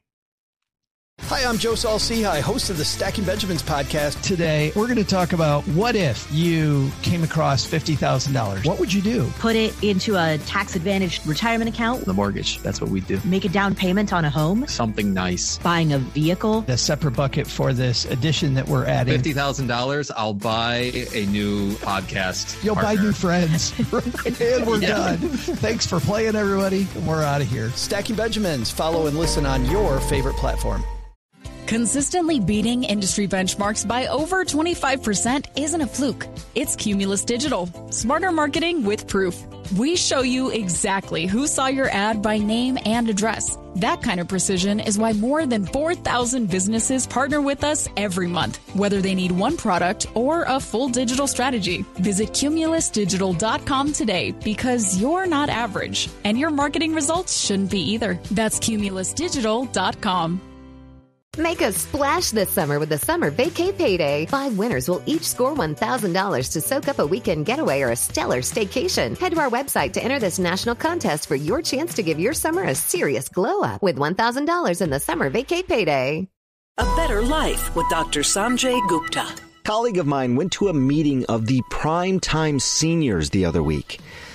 Hi, I'm Joe Saul-Sehy, host of the Stacking Benjamins podcast. Today, we're going to talk about what if you came across $50,000. What would you do? Put it into a tax-advantaged retirement account. The mortgage, that's what we do. Make a down payment on a home. Something nice. Buying a vehicle. A separate bucket for this addition that we're adding. $50,000, I'll buy a new podcast You'll partner. buy new friends. And we're done. Thanks for playing, everybody. And we're out of here. Stacking Benjamins. Follow and listen on your favorite platform. Consistently beating industry benchmarks by over 25% isn't a fluke. It's Cumulus Digital. Smarter marketing with proof. We show you exactly who saw your ad by name and address. That kind of precision is why more than 4,000 businesses partner with us every month, whether they need one product or a full digital strategy. Visit cumulusdigital.com today because you're not average, and your marketing results shouldn't be either. That's cumulusdigital.com. Make a splash this summer with the Summer Vacay Payday. 5 winners will each score $1,000 to soak up a weekend getaway or a stellar staycation. Head to our website to enter this national contest for your chance to give your summer a serious glow up with $1,000 in the Summer Vacay Payday. A Better Life with Dr. Sanjay Gupta. A colleague of mine went to a meeting of the Primetime Seniors the other week.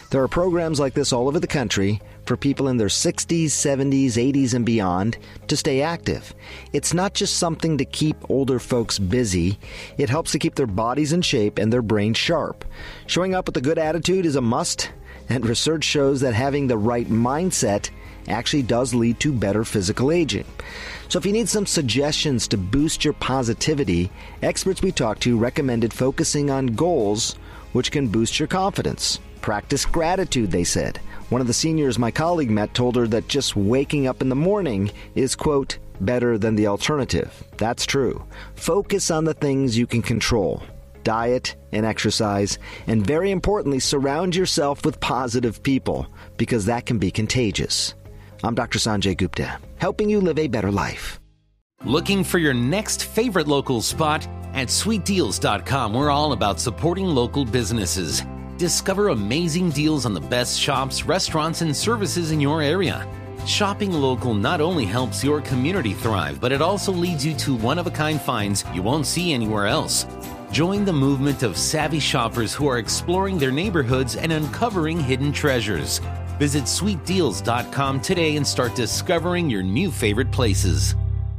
There are programs like this all over the country for people in their 60s, 70s, 80s, and beyond to stay active. It's not just something to keep older folks busy. It helps to keep their bodies in shape and their brains sharp. Showing up with a good attitude is a must, and research shows that having the right mindset actually does lead to better physical aging. So if you need some suggestions to boost your positivity, experts we talked to recommended focusing on goals which can boost your confidence. Practice gratitude, they said. One of the seniors my colleague met told her that just waking up in the morning is, quote, better than the alternative. That's true. Focus on the things you can control. Diet and exercise, and very importantly, surround yourself with positive people, because that can be contagious. I'm Dr. Sanjay Gupta, helping you live a better life. Looking for your next favorite local spot? At sweetdeals.com, we're all about supporting local businesses. Discover amazing deals on the best shops, restaurants, and services in your area. Shopping local not only helps your community thrive, but it also leads you to one-of-a-kind finds you won't see anywhere else. Join the movement of savvy shoppers who are exploring their neighborhoods and uncovering hidden treasures. Visit sweetdeals.com today and start discovering your new favorite places.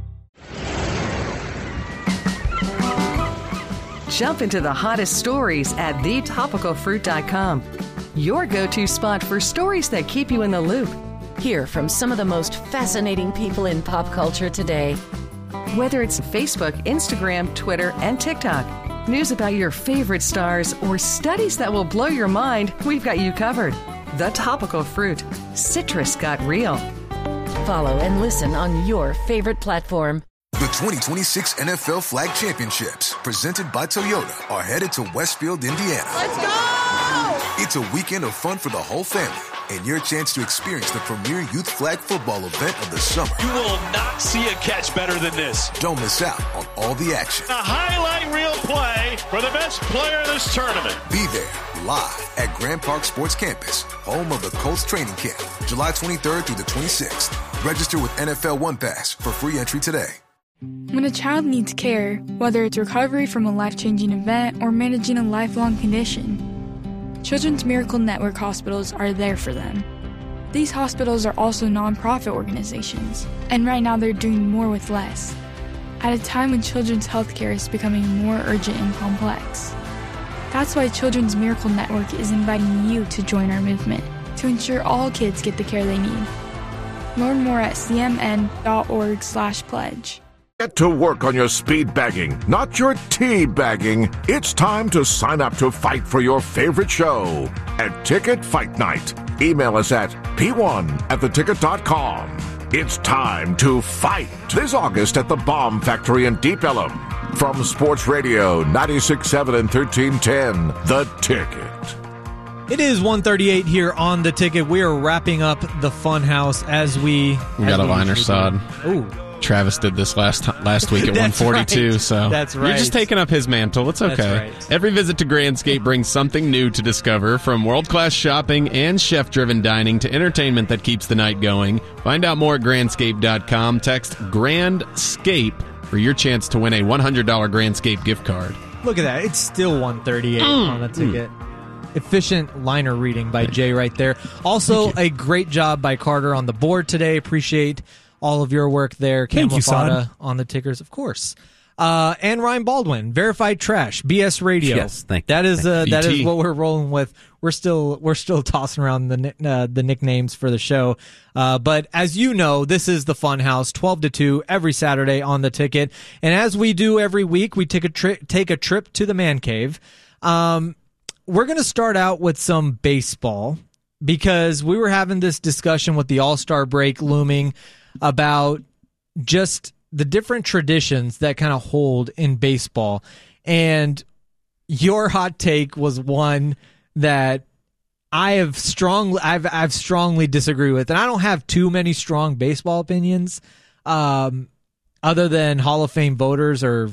Jump into the hottest stories at thetopicalfruit.com. Your go-to spot for stories that keep you in the loop. Hear from some of the most fascinating people in pop culture today. Whether it's Facebook, Instagram, Twitter, and TikTok, news about your favorite stars, or studies that will blow your mind, we've got you covered. The Topical Fruit. Citrus got real. Follow and listen on your favorite platform. The 2026 NFL Flag Championships, presented by Toyota, are headed to Westfield, Indiana. Let's go! It's a weekend of fun for the whole family, and your chance to experience the premier youth flag football event of the summer. You will not see a catch better than this. Don't miss out on all the action. A highlight reel play for the best player in this tournament. Be there live at Grand Park Sports Campus, home of the Colts training camp, July 23rd through the 26th. Register with NFL One Pass for free entry today. When a child needs care, whether it's recovery from a life-changing event or managing a lifelong condition, Children's Miracle Network hospitals are there for them. These hospitals are also nonprofit organizations, and right now they're doing more with less, at a time when children's healthcare is becoming more urgent and complex. That's why Children's Miracle Network is inviting you to join our movement to ensure all kids get the care they need. Learn more at cmn.org/pledge. Get to work on your speed bagging, not your tea bagging. It's time to sign up to fight for your favorite show at Ticket Fight Night. Email us at p1@theticket.com. It's time to fight this August at the Bomb Factory in Deep Ellum. From Sports Radio 96.7 and 1310, The Ticket. It is 1:38 here on The Ticket. We are wrapping up the Funhouse as we got a liner sod. Ooh. Travis did this last week at 142, right. so that's right. You're just taking up his mantle. It's okay. That's right. Every visit to Grandscape brings something new to discover, from world-class shopping and chef-driven dining to entertainment that keeps the night going. Find out more at Grandscape.com. Text GRANDSCAPE for your chance to win a $100 Grandscape gift card. Look at that. It's still 138 on The Ticket. Efficient liner reading by Jay right there. Also, a great job by Carter on the board today. Appreciate all of your work there. Thank you, Camelfada on the tickers, of course. And Ryan Baldwin, Verified Trash, BS Radio. Yes, thank you. That is what we're rolling with. We're still tossing around the nicknames for the show. But as you know, this is the Funhouse, 12 to 2 every Saturday on The Ticket. And as we do every week, we take a trip to the man cave. We're going to start out with some baseball, because we were having this discussion with the All-Star break looming about just the different traditions that kind of hold in baseball. And your hot take was one that I've strongly disagree with. And I don't have too many strong baseball opinions, other than Hall of Fame voters, or,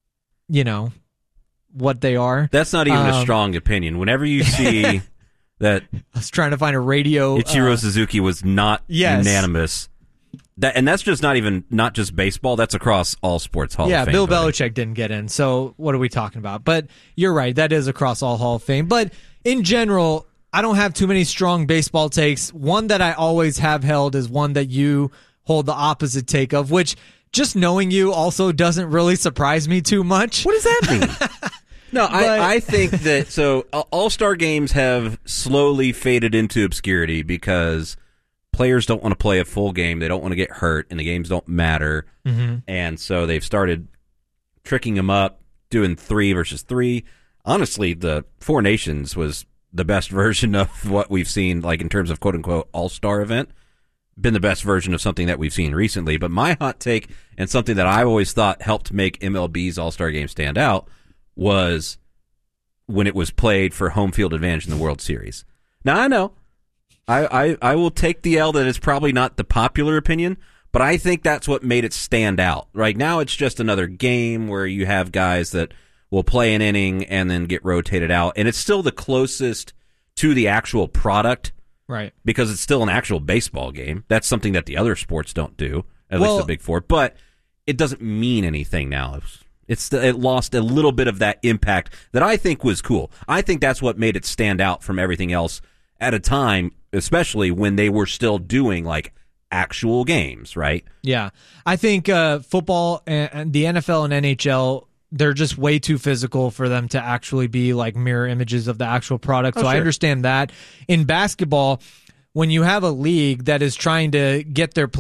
what they are. That's not even a strong opinion. Whenever you see that, I was trying to find a radio. Ichiro Suzuki was not unanimous. And that's just not just baseball. That's across all sports Hall of Fame. Bill voting. Belichick didn't get in. So what are we talking about? But you're right. That is across all Hall of Fame. But in general, I don't have too many strong baseball takes. One that I always have held is one that you hold the opposite take of, which just knowing you also doesn't really surprise me too much. What does that mean? No, I think that so All-Star games have slowly faded into obscurity because players don't want to play a full game. They don't want to get hurt, and the games don't matter. Mm-hmm. And so they've started tricking them up, doing 3 versus 3. Honestly, the Four Nations was the best version of what we've seen, like in terms of quote-unquote all-star event. Been the best version of something that we've seen recently. But my hot take, and something that I've always thought helped make MLB's All-Star Game stand out, was when it was played for home field advantage in the World Series. Now, I know I will take the L that it's probably not the popular opinion, but I think that's what made it stand out. Right now, it's just another game where you have guys that will play an inning and then get rotated out, and it's still the closest to the actual product, right? Because it's still an actual baseball game. That's something that the other sports don't do, at least the Big Four. But it doesn't mean anything now. It lost a little bit of that impact that I think was cool. I think that's what made it stand out from everything else at a time, especially when they were still doing like actual games, right? Yeah. I think football and the NFL and NHL, they're just way too physical for them to actually be like mirror images of the actual product. So I understand that. In basketball, when you have a league that is trying to get their